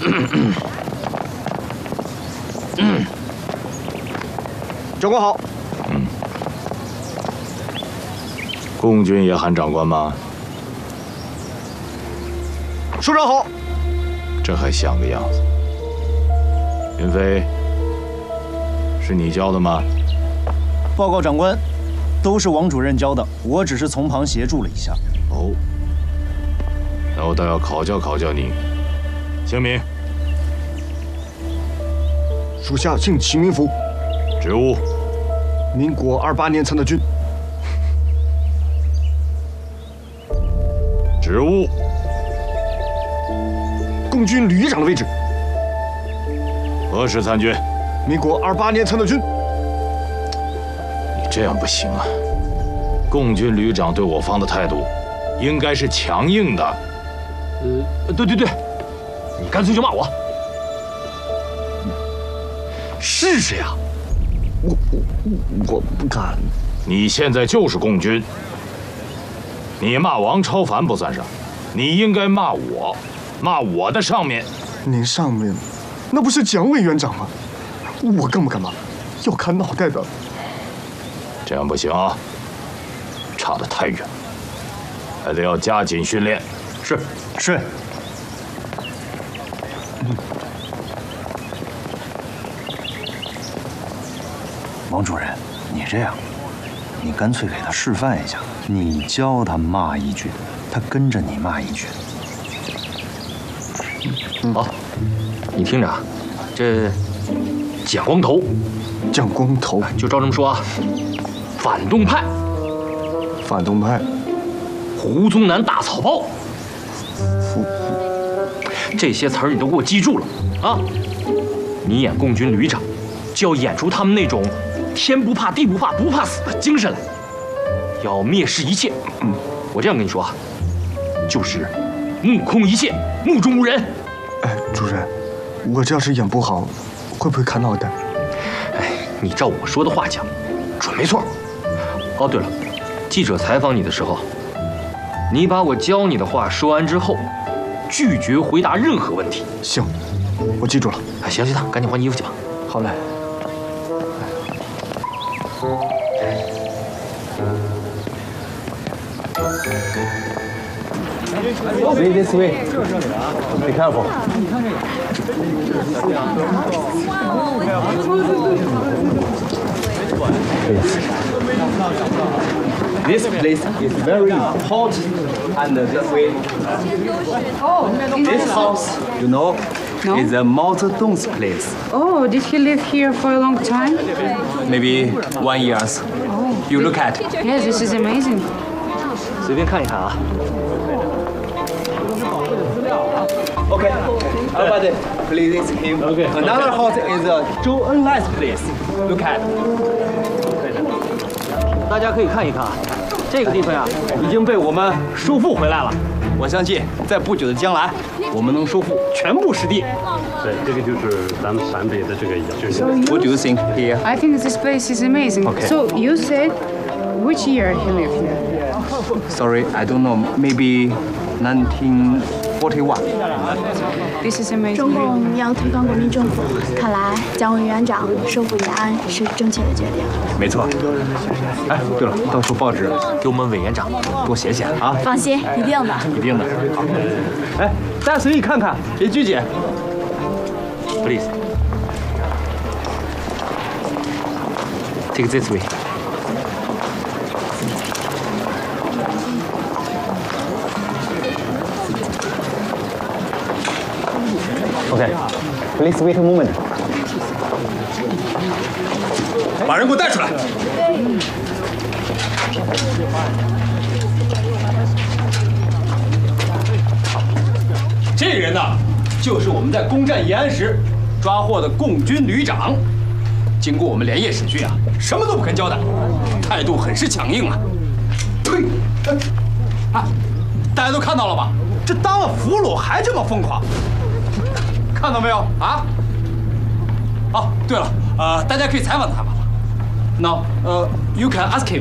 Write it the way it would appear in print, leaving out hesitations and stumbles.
长官好。 共军也喊长官吗？ 首长好。 这还像个样子？云飞，是你教的吗？ 报告长官，都是王主任教的，我只是从旁协助了一下。 哦，那我倒要考教考教你。姓名？ 属下姓齐名福。 职务？ 民国28年参的军。 职务？ 共军旅长的位置。 何时参军？ 民国28年参的军。 你这样不行啊！共军旅长对我方的态度，应该是强硬的。 对，你干脆就骂我。试试呀！ 我不敢。 你现在就是共军，你骂王超凡不算啥，你应该骂我，骂我的上面。 您上面，那不是蒋委员长吗？我更不敢骂，要砍脑袋的。 这样不行啊，差得太远，还得要加紧训练。 是。王主任，你这样，你干脆给他示范一下，你教他骂一句，他跟着你骂一句。 好，你听着啊，这蒋光头， 蒋光头就照这么说啊。反动派， 反动派， 胡宗南大草包，这些词儿你都给我记住了啊！你演共军旅长，就要演出他们那种天不怕地不怕不怕死的精神来，要蔑视一切。我这样跟你说啊，就是目空一切，目中无人。 哎，主任，我这要是演不好，会不会砍脑袋？ 哎，你照我说的话讲，准没错。哦，对了，记者采访你的时候，你把我教你的话说完之后，拒绝回答任何问题。 行，我记住了。 哎，行，赶紧换衣服去吧。 好嘞。 Way this way. Be careful. This place is very hot, and this way. This house, you know, No? is a Mao Zedong's place. Oh, did he live here for a long time? Maybe 1 year. You look at. Yes, this is amazing. 随便看一看啊。 Okay. But please him. Okay. Another house is a Zhou Enlai's place. Look at. 大家可以看一看啊，这个地方呀，已经被我们收复回来了。 我相信，在不久的将来，我们能收复全部失地。 对，这个就是咱们陕北的这个就是。 What do you think here? I think this place is amazing. Okay. So you said which year he lived here? Sorry, I don't know. Maybe 1941. This is 中 amazing. 共要推翻国民政府，看来蒋委员长收复延安是正确的决定。 没错。哎，对了，到时候报纸给我们委员长多写写啊。 放心，一定的。 一定的。好。哎，大家随意看看，别拘谨。 Please. Take this way. Okay. Please wait a moment. 把人给我带出来。这个人呢，就是我们在攻占延安时抓获的共军旅长。经过我们连夜审讯啊，什么都不肯交代，态度很是强硬啊。呸！啊，大家都看到了吧？这当了俘虏还这么疯狂，看到没有啊？哦，对了，大家可以采访他吧。Now, you can ask him.